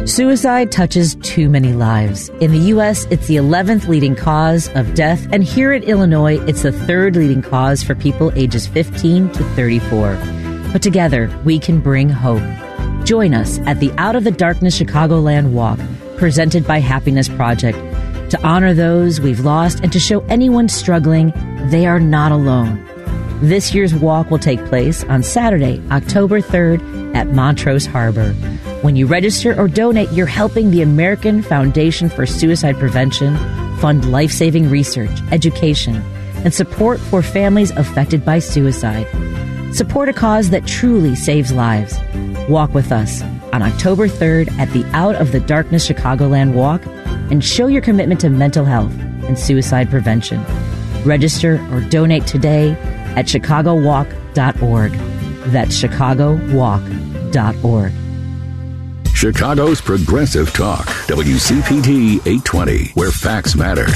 Suicide touches too many lives. In the U.S., it's the 11th leading cause of death, and here in Illinois, it's the 3rd leading cause for people ages 15 to 34. But together, we can bring hope. Join us at the Out of the Darkness Chicagoland Walk, presented by Happiness Project, to honor those we've lost and to show anyone struggling they are not alone. This year's walk will take place on Saturday, October 3rd at Montrose Harbor. When you register or donate, you're helping the American Foundation for Suicide Prevention fund life-saving research, education, and support for families affected by suicide. Support a cause that truly saves lives. Walk with us on October 3rd at the Out of the Darkness Chicagoland Walk and show your commitment to mental health and suicide prevention. Register or donate today at chicagowalk.org. That's chicagowalk.org. Chicago's Progressive Talk, WCPT 820, where facts matter.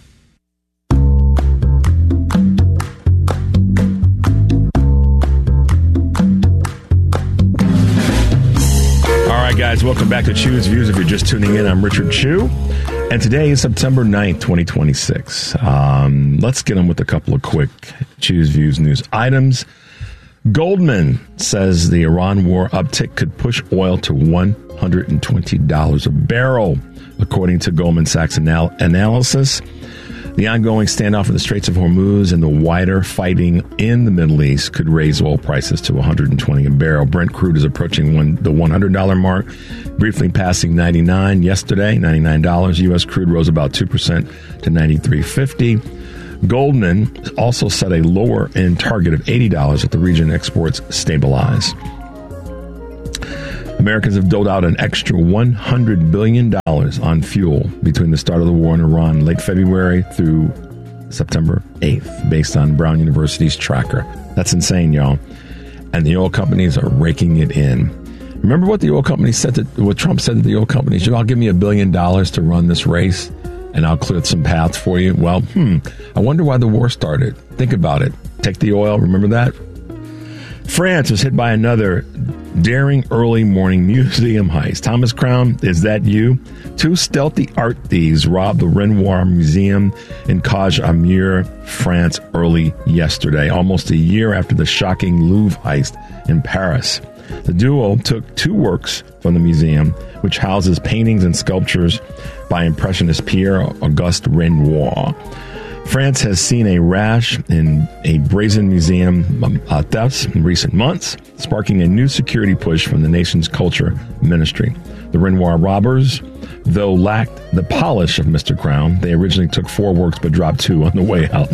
All right, guys, welcome back to Chew's Views. If you're just tuning in, I'm Richard Chew, and today is September 9th, 2026. Let's get on with a couple of quick Chew's Views news items. Goldman says the Iran war uptick could push oil to $120 a barrel, according to Goldman Sachs analysis. The ongoing standoff in the Straits of Hormuz and the wider fighting in the Middle East could raise oil prices to $120 a barrel. Brent crude is approaching the $100 mark, briefly passing $99 yesterday, $99. U.S. crude rose about 2% to $93.50. Goldman also set a lower end target of $80 if the region exports stabilize. Americans have doled out an extra $100 billion on fuel between the start of the war in Iran late February through September 8th, based on Brown University's tracker. That's insane, y'all. And the oil companies are raking it in. Remember what the oil companies said, what Trump said to the oil companies? Y'all give me $1 billion to run this race, and I'll clear some paths for you. Well, I wonder why the war started. Think about it. Take the oil. Remember that? France was hit by another daring early morning museum heist. Thomas Crown, is that you? 2 stealthy art thieves robbed the Renoir Museum in Cages-Amur, France, early yesterday, almost a year after the shocking Louvre heist in Paris. The duo took 2 works from the museum, which houses paintings and sculptures by Impressionist Pierre-Auguste Renoir. France has seen a rash in a brazen museum thefts in recent months, sparking a new security push from the nation's culture ministry. The Renoir robbers, though, lacked the polish of Mr. Crown. They originally took 4 works but dropped 2 on the way out.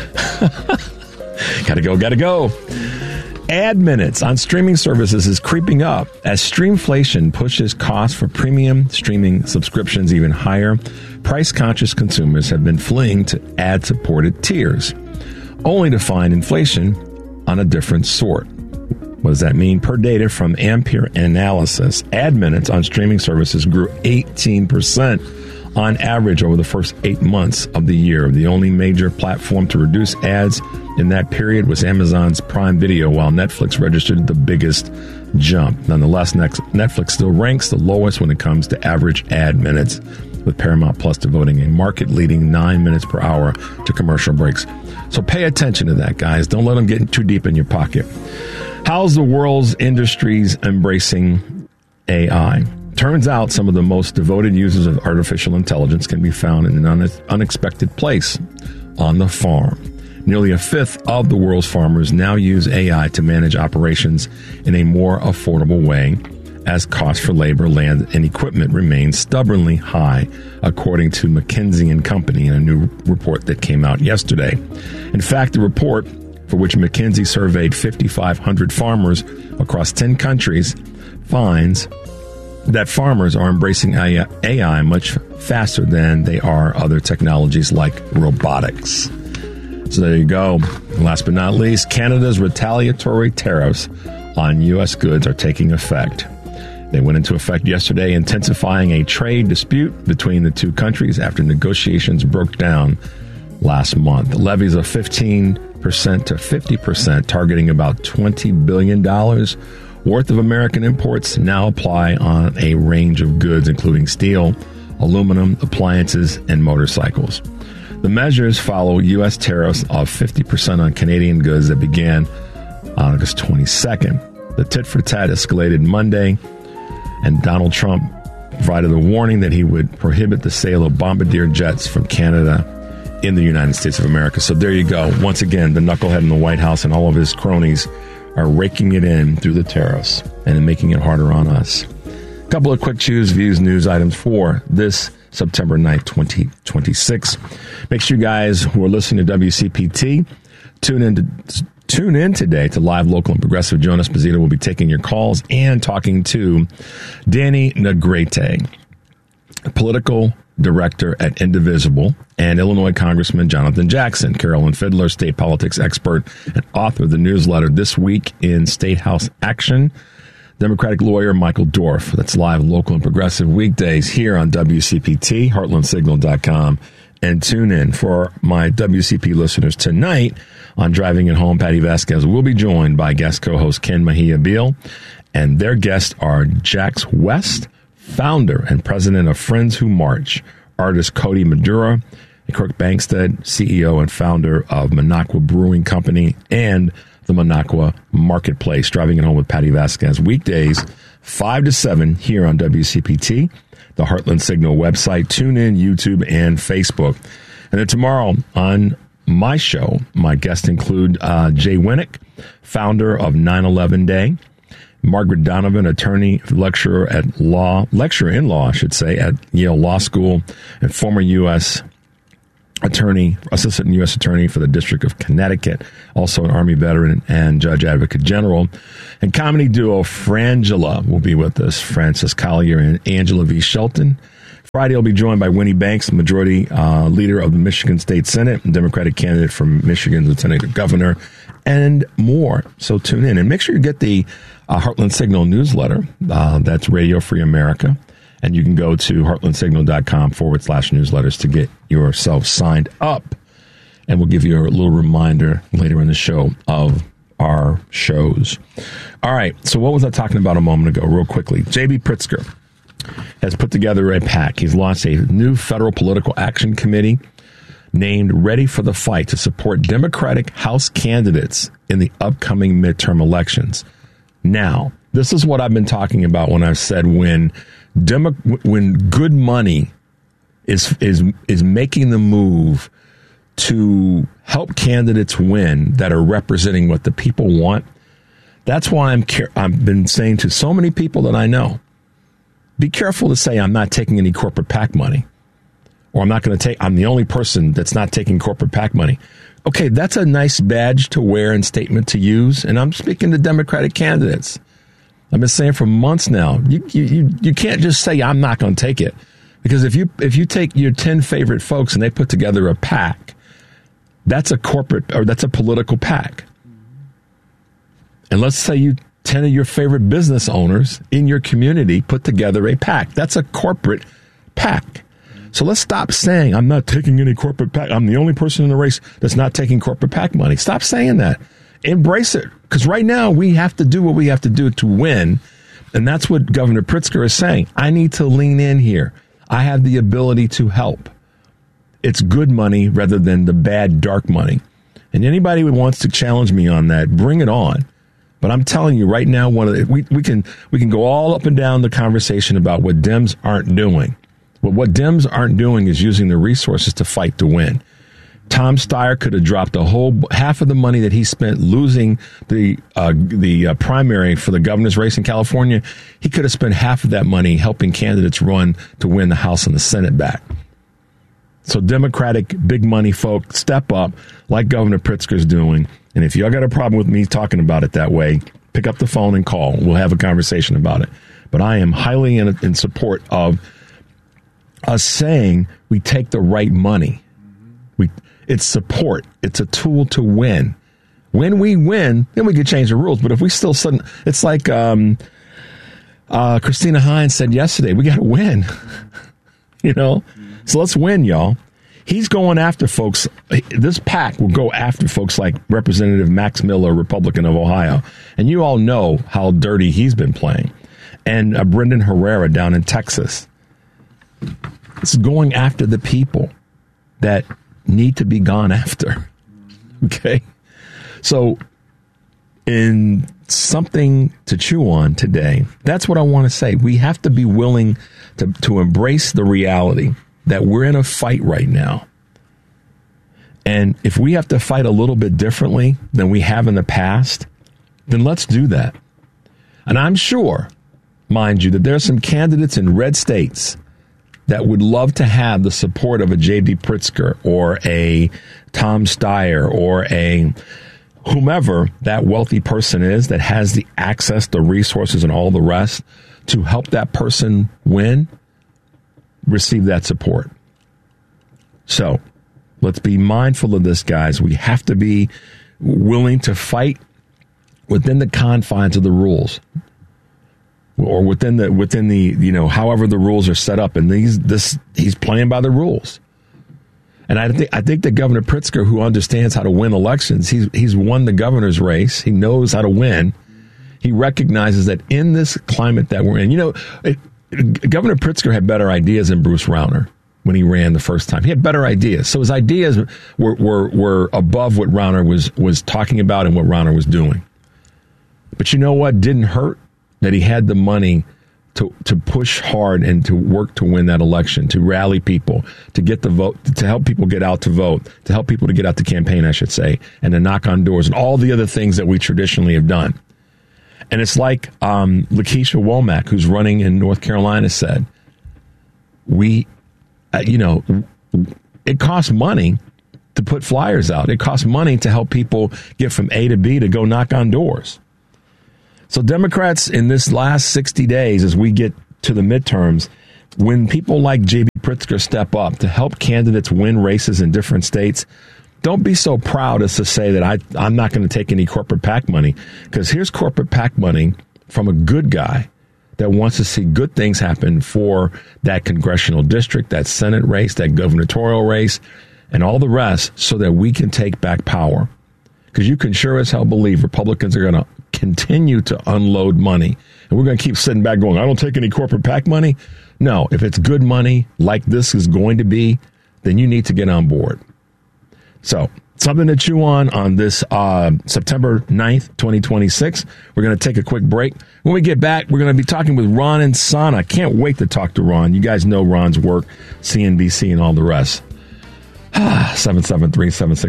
Gotta go. Ad minutes on streaming services is creeping up as streamflation pushes costs for premium streaming subscriptions even higher. Price-conscious consumers have been fleeing to ad-supported tiers, only to find inflation on a different sort. What does that mean? Per data from Ampere Analysis, ad minutes on streaming services grew 18% on average over the first 8 months of the year. The only major platform to reduce ads in that period was Amazon's Prime Video, while Netflix registered the biggest jump. Nonetheless, Netflix still ranks the lowest when it comes to average ad minutes, with Paramount Plus devoting a market-leading 9 minutes per hour to commercial breaks. So pay attention to that, guys. Don't let them get too deep in your pocket. How's the world's industries embracing AI? Turns out some of the most devoted users of artificial intelligence can be found in an unexpected place, on the farm. Nearly a fifth of the world's farmers now use AI to manage operations in a more affordable way, as costs for labor, land, and equipment remain stubbornly high, according to McKinsey & Company in a new report that came out yesterday. In fact, the report, for which McKinsey surveyed 5,500 farmers across 10 countries, finds that farmers are embracing AI much faster than they are other technologies like robotics. So there you go. Last but not least, Canada's retaliatory tariffs on U.S. goods are taking effect. They went into effect yesterday, intensifying a trade dispute between the two countries after negotiations broke down last month. Levies of 15% to 50%, targeting about $20 billion worth of American imports now apply on a range of goods, including steel, aluminum, appliances, and motorcycles. The measures follow U.S. tariffs of 50% on Canadian goods that began on August 22nd. The tit-for-tat escalated Monday, and Donald Trump provided a warning that he would prohibit the sale of Bombardier jets from Canada in the United States of America. So there you go. Once again, the knucklehead in the White House and all of his cronies are raking it in through the tariffs and making it harder on us. A couple of quick choose views news items for this September 9th, 2026. Make sure you guys who are listening to WCPT tune in today to Live, Local, and Progressive. Joan Esposito will be taking your calls and talking to Danny Negrete, political director at Indivisible, and Illinois Congressman Jonathan Jackson, Carolyn Fiddler, state politics expert and author of the newsletter This Week in State House Action, Democratic lawyer Michael Dorf. That's Live, Local, and Progressive weekdays here on WCPT, heartlandsignal.com, and tune in. For my WCP listeners tonight on Driving It Home, Patty Vasquez will be joined by guest co-host Ken Mejia Beal, and their guests are Jax West, founder and president of Friends Who March, artist Cody Madura, and Kirk Bankstead, CEO and founder of Minocqua Brewing Company and the Minocqua Marketplace. Driving It Home with Patty Vasquez weekdays 5 to 7 here on WCPT, the Heartland Signal website, TuneIn, YouTube, and Facebook. And then tomorrow on my show, my guests include Jay Winnick, founder of 9/11 Day, Margaret Donovan, attorney, lecturer in law, at Yale Law School, and former U.S. attorney, assistant U.S. attorney for the District of Connecticut, also an Army veteran and judge advocate general. And comedy duo Frangela will be with us, Francis Collier and Angela V. Shelton. Friday, I'll be joined by Winnie Banks, majority leader of the Michigan State Senate, and Democratic candidate for Michigan's lieutenant governor, and more. So tune in and make sure you get the Heartland Signal newsletter. That's Radio Free America. And you can go to heartlandsignal.com/newsletters to get yourself signed up. And we'll give you a little reminder later in the show of our shows. All right. So what was I talking about a moment ago? Real quickly. J.B. Pritzker has put together a PAC. He's launched a new federal political action committee named Ready for the Fight to support Democratic House candidates in the upcoming midterm elections. Now, this is what I've been talking about when I've said when good money is making the move to help candidates win that are representing what the people want. That's why I've been saying to so many people that I know, be careful to say I'm not taking any corporate PAC money, or I'm the only person that's not taking corporate PAC money. Okay, that's a nice badge to wear and statement to use, and I'm speaking to Democratic candidates. I've been saying for months now, you can't just say I'm not going to take it, because if you take your 10 favorite folks and they put together a PAC, that's a political PAC. And let's say 10 of your favorite business owners in your community put together a PAC. That's a corporate PAC. So let's stop saying I'm not taking any corporate PAC. I'm the only person in the race that's not taking corporate PAC money. Stop saying that. Embrace it. Because right now we have to do what we have to do to win. And that's what Governor Pritzker is saying. I need to lean in here. I have the ability to help. It's good money rather than the bad, dark money. And anybody who wants to challenge me on that, bring it on. But I'm telling you right now, we can go all up and down the conversation about what Dems aren't doing. But what Dems aren't doing is using the resources to fight to win. Tom Steyer could have dropped half of the money that he spent losing the primary for the governor's race in California. He could have spent half of that money helping candidates run to win the House and the Senate back. So Democratic big money folk, step up like Governor Pritzker's doing. And if y'all got a problem with me talking about it that way, pick up the phone and call. We'll have a conversation about it. But I am highly in support of us saying we take the right money. It's support. It's a tool to win. When we win, then we can change the rules. But if we still sudden, it's like Christina Hines said yesterday, we got to win. So let's win, y'all. He's going after folks. This PAC will go after folks like Representative Max Miller, Republican of Ohio. And you all know how dirty he's been playing. And Brendan Herrera down in Texas. It's going after the people that need to be gone after. Okay? So, in something to chew on today, that's what I want to say. We have to be willing to embrace the reality that we're in a fight right now. And if we have to fight a little bit differently than we have in the past, then let's do that. And I'm sure, mind you, that there are some candidates in red states that would love to have the support of a J.B. Pritzker or a Tom Steyer or a whomever that wealthy person is that has the access, the resources, and all the rest to help that person win, receive that support. So let's be mindful of this, guys. We have to be willing to fight within the confines of the rules, or within the however the rules are set up. And he's playing by the rules. And I think that Governor Pritzker, who understands how to win elections, he's won the governor's race. He knows how to win. He recognizes that in this climate that we're in, Governor Pritzker had better ideas than Bruce Rauner when he ran the first time. He had better ideas. So his ideas were above what Rauner was talking about and what Rauner was doing. But you know what didn't hurt? That he had the money to push hard and to work to win that election, to rally people, to get the vote, to help people get out to vote, to help people to get out to campaign, I should say, and to knock on doors and all the other things that we traditionally have done. And it's like Lakeisha Womack, who's running in North Carolina, said, it costs money to put flyers out. It costs money to help people get from A to B to go knock on doors. So Democrats in this last 60 days, as we get to the midterms, when people like J.B. Pritzker step up to help candidates win races in different states, don't be so proud as to say that I'm not going to take any corporate PAC money, because here's corporate PAC money from a good guy that wants to see good things happen for that congressional district, that Senate race, that gubernatorial race, and all the rest, so that we can take back power. Because you can sure as hell believe Republicans are going to continue to unload money. And we're going to keep sitting back going, I don't take any corporate PAC money. No, if it's good money like this is going to be, then you need to get on board. So something to chew on this September 9th, 2026. We're going to take a quick break. When we get back, we're going to be talking with Ron Insana. I can't wait to talk to Ron. You guys know Ron's work, CNBC and all the rest.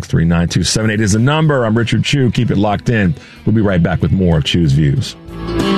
773-763-9278 is the number. I'm Richard Chew. Keep it locked in. We'll be right back with more of Chew's Views.